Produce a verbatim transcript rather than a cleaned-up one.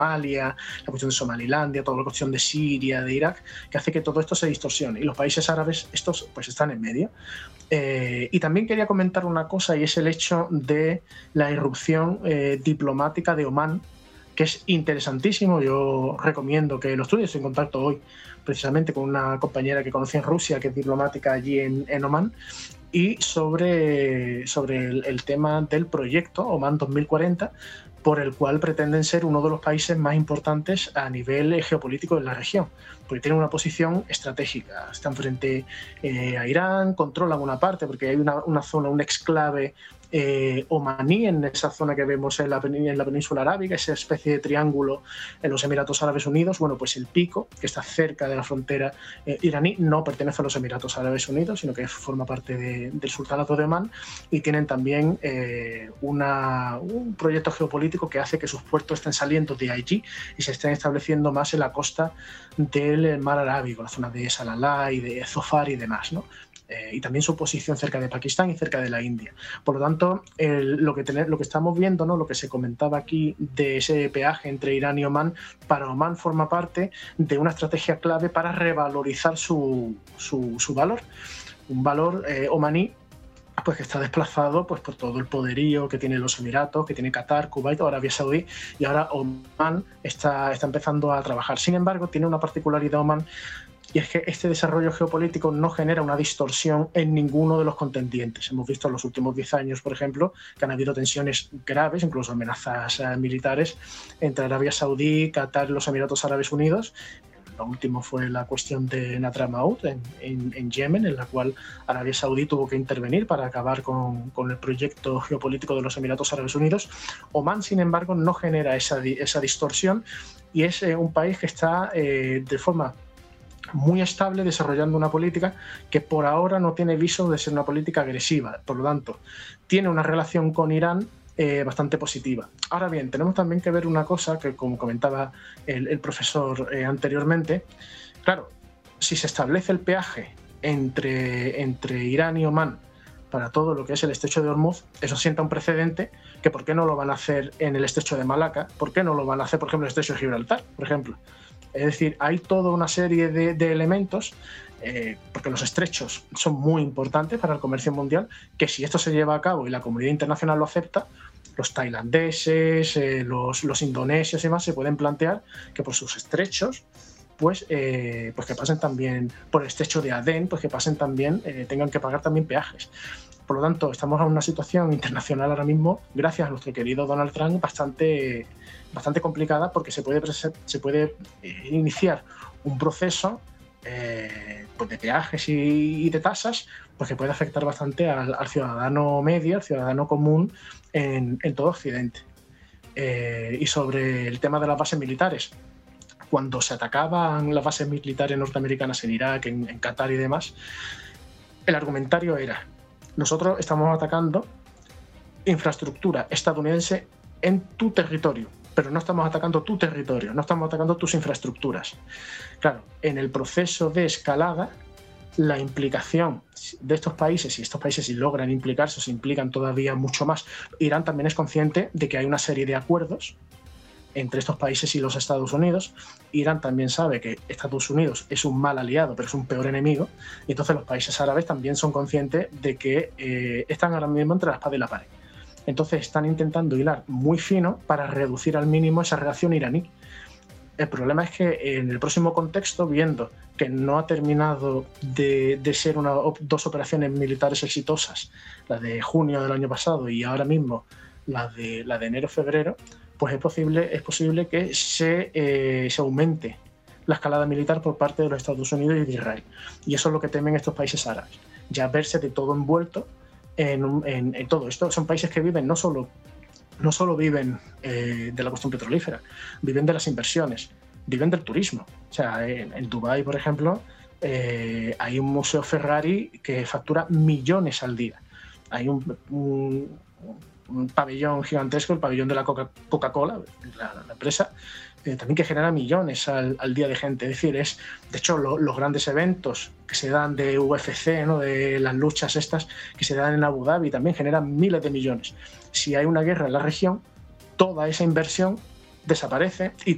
Somalia, la cuestión de Somalilandia, toda la cuestión de Siria, de Irak, que hace que todo esto se distorsione. Y los países árabes, estos pues están en medio. Eh, y también quería comentar una cosa, y es el hecho de la irrupción eh, diplomática de Omán, que es interesantísimo. Yo recomiendo que lo estudies. Estoy en contacto hoy precisamente con una compañera que conocí en Rusia, que es diplomática allí en, en Omán, y sobre, sobre el, el tema del proyecto Omán dos mil cuarenta, por el cual pretenden ser uno de los países más importantes a nivel geopolítico de la región, porque tienen una posición estratégica. Están frente eh, a Irán, controlan una parte, porque hay una, una zona, un exclave eh, omaní en esa zona que vemos en la, en la península arábiga, esa especie de triángulo en los Emiratos Árabes Unidos. Bueno, pues el pico, que está cerca de la frontera eh, iraní, no pertenece a los Emiratos Árabes Unidos, sino que forma parte de, del Sultanato de Omán, y tienen también eh, una, un proyecto geopolítico que hace que sus puertos estén saliendo de allí y se estén estableciendo más en la costa del mar Arábigo, la zona de Salalah y de Zofar y demás, ¿no? Eh, y también su posición cerca de Pakistán y cerca de la India. Por lo tanto, el, lo, que tener, lo que estamos viendo, ¿no? Lo que se comentaba aquí de ese peaje entre Irán y Omán, para Omán forma parte de una estrategia clave para revalorizar su, su, su valor, un valor eh, omaní, pues que está desplazado pues, por todo el poderío que tienen los Emiratos, que tiene Qatar, Kuwait, Arabia Saudí, y ahora Omán está, está empezando a trabajar. Sin embargo, tiene una particularidad Omán, y es que este desarrollo geopolítico no genera una distorsión en ninguno de los contendientes. Hemos visto en los últimos diez años, por ejemplo, que han habido tensiones graves, incluso amenazas eh, militares, entre Arabia Saudí, Qatar y los Emiratos Árabes Unidos. Lo último fue la cuestión de Nadramaut en, en, en Yemen, en la cual Arabia Saudí tuvo que intervenir para acabar con, con el proyecto geopolítico de los Emiratos Árabes Unidos. Omán, sin embargo, no genera esa, esa distorsión, y es eh, un país que está eh, de forma muy estable desarrollando una política que por ahora no tiene viso de ser una política agresiva. Por lo tanto, tiene una relación con Irán eh, bastante positiva. Ahora bien, tenemos también que ver una cosa que, como comentaba el, el profesor eh, anteriormente, claro, si se establece el peaje entre, entre Irán y Omán para todo lo que es el estrecho de Hormuz, eso sienta un precedente que por qué no lo van a hacer en el estrecho de Malaca, por qué no lo van a hacer, por ejemplo, en el estrecho de Gibraltar, por ejemplo. Es decir, hay toda una serie de, de elementos, eh, porque los estrechos son muy importantes para el comercio mundial, que si esto se lleva a cabo y la comunidad internacional lo acepta, los tailandeses, eh, los, los indonesios y demás se pueden plantear que por sus estrechos, pues, eh, pues que pasen también, por el estrecho de Adén, pues que pasen también, eh, tengan que pagar también peajes. Por lo tanto, estamos en una situación internacional ahora mismo, gracias a nuestro querido Donald Trump, bastante, bastante complicada, porque se puede, se puede eh, iniciar un proceso eh, pues de peajes y, y de tasas, pues que puede afectar bastante al, al ciudadano medio, al ciudadano común en, en todo Occidente. Eh, y sobre el tema de las bases militares, cuando se atacaban las bases militares norteamericanas en Irak, en, en Qatar y demás, el argumentario era: nosotros estamos atacando infraestructura estadounidense en tu territorio, pero no estamos atacando tu territorio, no estamos atacando tus infraestructuras. Claro, en el proceso de escalada, la implicación de estos países, y estos países si logran implicarse, se implican todavía mucho más. Irán también es consciente de que hay una serie de acuerdos entre estos países y los Estados Unidos. Irán también sabe que Estados Unidos es un mal aliado, pero es un peor enemigo, y entonces los países árabes también son conscientes de que eh, están ahora mismo entre la espada y la pared. Entonces están intentando hilar muy fino para reducir al mínimo esa reacción iraní. El problema es que en el próximo contexto, viendo que no ha terminado de, de ser una, dos operaciones militares exitosas, la de junio del año pasado y ahora mismo la de, la de enero-febrero, pues es posible, es posible que se, eh, se aumente la escalada militar por parte de los Estados Unidos y de Israel. Y eso es lo que temen estos países árabes, ya verse de todo envuelto en, en, en todo esto. Son países que viven no solo, no solo viven eh, de la cuestión petrolífera, viven de las inversiones, viven del turismo. O sea, en, en Dubái, por ejemplo, eh, hay un museo Ferrari que factura millones al día. Hay un, un un pabellón gigantesco, el pabellón de la Coca- Coca-Cola, la, la empresa, eh, también que genera millones al, al día de gente. Es decir, es, de hecho, lo, los grandes eventos que se dan de U F C, ¿no? De las luchas estas que se dan en Abu Dhabi, también generan miles de millones. Si hay una guerra en la región, toda esa inversión desaparece y